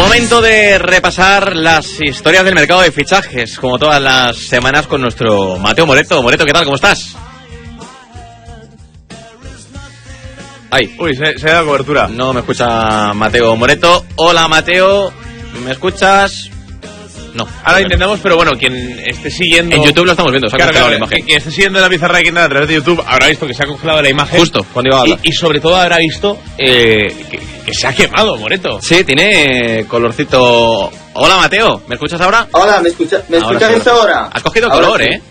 Momento de repasar las historias del mercado de fichajes, como todas las semanas, con nuestro Mateo Moreto. Moreto, ¿qué tal? ¿Cómo estás? Ay. Uy, se da la cobertura. No me escucha Mateo Moreto. Hola, Mateo, ¿me escuchas? No. Ahora intentamos, pero bueno, quien esté siguiendo... En YouTube lo estamos viendo, se ha congelado la imagen. Quien esté siguiendo la pizarra de Quintana a través de YouTube habrá visto que se ha congelado la imagen. Justo, cuando iba a hablar. Y sobre todo habrá visto que se ha quemado, Moreto. Sí, tiene colorcito. Hola, Mateo, ¿me escuchas ahora? Hola, ¿me escuchas ahora? Has cogido ahora color, sí.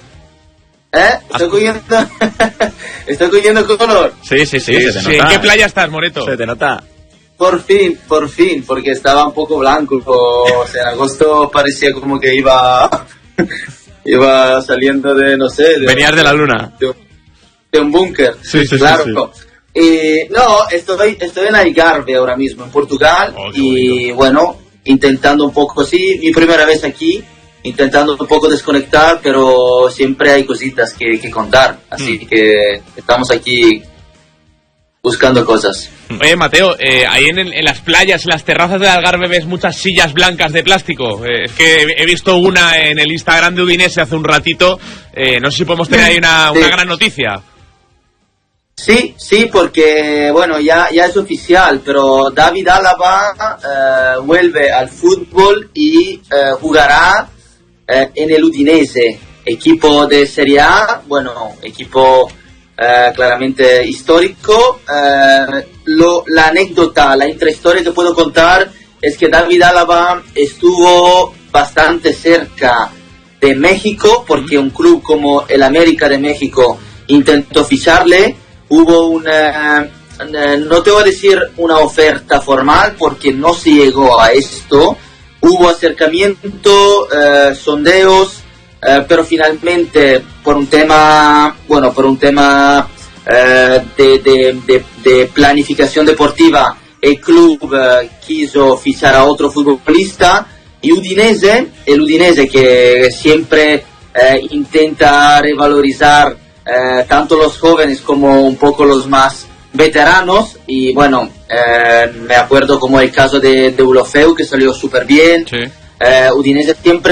Estoy cogiendo color. Sí, se te nota. ¿En qué playa estás, Moreto? Se te nota. Por fin, porque estaba un poco blanco. O sea, en agosto parecía como que iba saliendo de, no sé... Venías de la luna. De un búnker. Sí, claro. Sí. No, estoy en Algarve ahora mismo, en Portugal. Y bueno, intentando un poco, sí, mi primera vez aquí, intentando un poco desconectar, pero siempre hay cositas que contar. Así que estamos aquí buscando cosas. Oye, Mateo, ahí en las playas, en las terrazas del Algarve, ves muchas sillas blancas de plástico. Es que he visto una en el Instagram de Udinese hace un ratito. No sé si podemos tener ahí una gran noticia. Sí, porque, bueno, ya es oficial, pero David Alaba vuelve al fútbol y jugará en el Udinese, equipo de Serie A, bueno, equipo claramente histórico. La anécdota, la intrahistoria que puedo contar es que David Alaba estuvo bastante cerca de México, porque un club como el América de México intentó ficharle. Hubo una, no te voy a decir una oferta formal porque no se llegó a esto. Hubo acercamiento, sondeos, pero finalmente por un tema de planificación deportiva, el club quiso fichar a otro futbolista, y el Udinese que siempre intenta revalorizar tanto los jóvenes como un poco los más veteranos, y bueno, me acuerdo como el caso de Deulofeu, que salió súper bien. Sí. Udinese siempre